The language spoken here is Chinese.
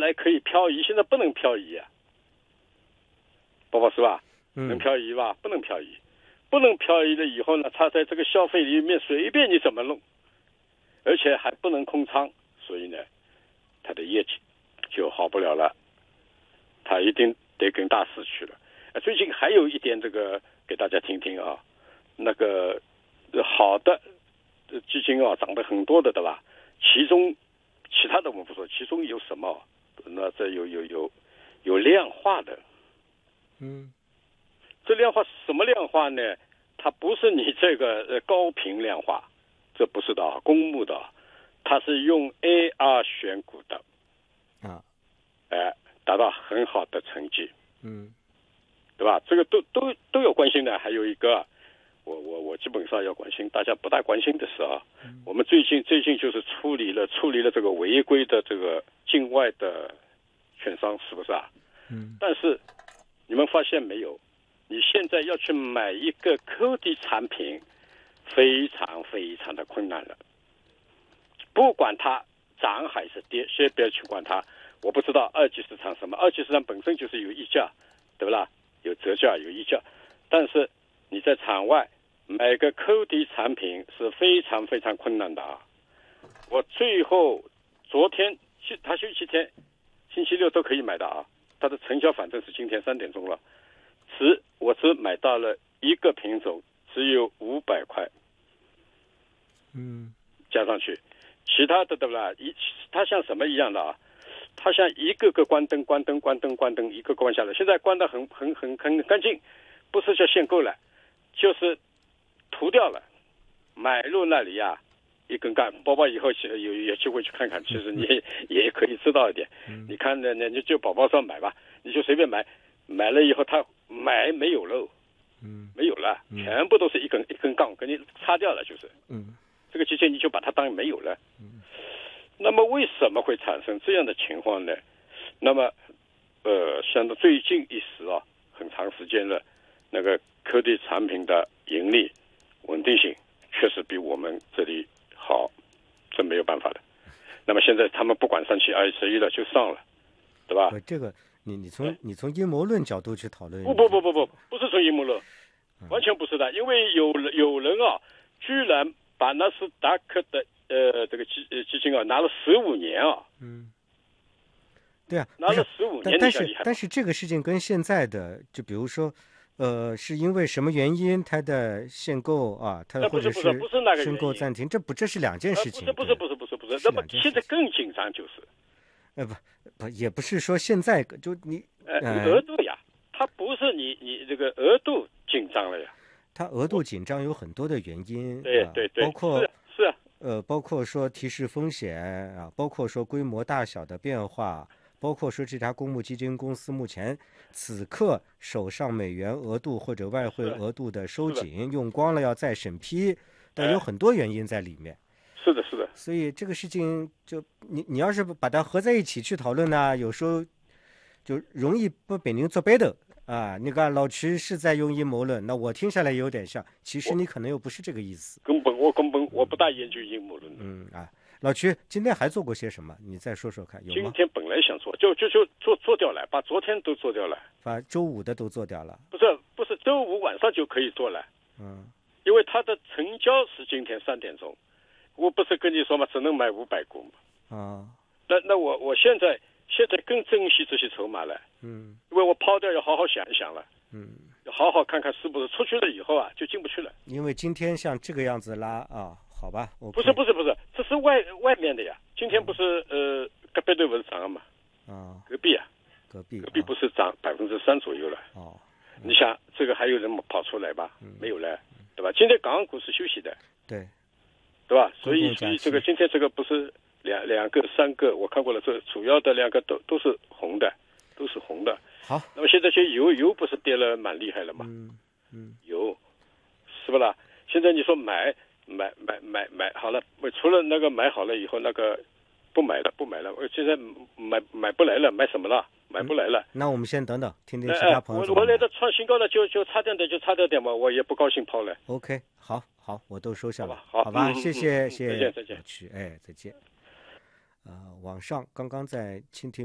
来可以漂移，现在不能漂移啊，宝宝是吧？能漂移吧？不能漂移，不能漂移了以后呢，它在这个消费里面随便你怎么弄，而且还不能空仓，所以呢，它的业绩就好不了了，它一定得跟大势去了。最近还有一点这个给大家听听啊，那个好的基金啊，涨得很多的，对吧？其中其他的我们不说，其中有什么？那这有量化的，这量化什么量化呢？它不是你这个高频量化，这不是的啊，公募的，它是用 AR 选股的啊，达到很好的成绩，对吧？这个都有关心的。还有一个，我基本上要关心，大家不大关心的是啊，我们最近就是处理了这个违规的这个境外的券商，是不是啊？但是你们发现没有？你现在要去买一个扣抵产品，非常非常的困难了。不管它涨还是跌，先不要去管它。我不知道二级市场什么，二级市场本身就是有溢价，对不啦？有折价，有溢价。但是你在场外买个扣抵产品是非常非常困难的啊！我最后昨天他休息天，星期六都可以买的啊。它的成交反正是今天3点钟了。我只买到了一个品种，只有500块，加上去，其他的对不啦？它像什么一样的啊？它像一个个关灯，一个关下来。现在关得很干净，不是叫限购了，就是涂掉了。买入那里啊，一根杆。宝宝以后有机会去看看，其实你也可以知道一点。你看呢，你就宝宝上买吧，你就随便买。买了以后，他买没有了，没有了，全部都是一根杠，给你擦掉了，就是，这个基金你就把它当没有了。那么为什么会产生这样的情况呢？那么，像最近一时啊，很长时间了，那个科技产品的盈利稳定性确实比我们这里好，这没有办法的。那么现在他们不管上期21了，就上了，对吧？ 这个。你从阴谋论角度去讨论？ 不是从阴谋论，完全不是的。因为有人啊，居然把纳斯达克的这个基金啊拿了15年啊。 对啊， 拿了15年， 但是这个事情跟现在的，就比如说，是因为什么原因它的限购啊，它或者是申购暂停，这是两件事情。 不是。那么现在更紧张就是。 也不是说现在就你额度呀，它不是你这个额度紧张了呀。 它额度紧张有很多的原因， 对， 包括是包括说提示风险啊，包括说规模大小的变化，包括说这家公募基金公司目前此刻手上美元额度或者外汇额度的收紧用光了要再审批，但有很多原因在里面。 是的， 所以这个事情就你要是把它合在一起去讨论呢，有时候就容易把北宁做背的啊。你看老徐是在用阴谋论，那我听下来有点像，其实你可能又不是这个意思。 根本我不大研究阴谋论。 老徐今天还做过些什么？你再说说看，有吗？ 今天本来想做，就做掉了，把昨天都做掉了， 把周五的都做掉了。 不是周五晚上就可以做了。因为它的成交是今天3点钟。我不是跟你说嘛，只能买500股嘛。那我现在更珍惜这些筹码了。因为我抛掉要好好想一想了。要好好看看是不是出去了以后啊就进不去了。 因为今天像这个样子拉啊，好吧。 不是，这是外面的呀。今天不是隔壁队不是涨了嘛？隔壁不是涨3%左右了。你想这个还有人跑出来吧？没有了，对吧？今天港股是休息的。对吧？所以这个今天这个不是两个3个，我看过了，这主要的2个都是红的， 好， 那么现在油不是跌了蛮厉害了吗？油是不啦？现在你说买好了，除了那个买好了以后，那个不买了，我现在买不来了，买什么了？买不来了。 那我们先等等，听听其他朋友。 我来的创新高了，就差点嘛，我也不高兴抛了。 OK， 好，我都收下了。 好吧，谢谢。 再见。 再见。网上刚刚在蜻蜓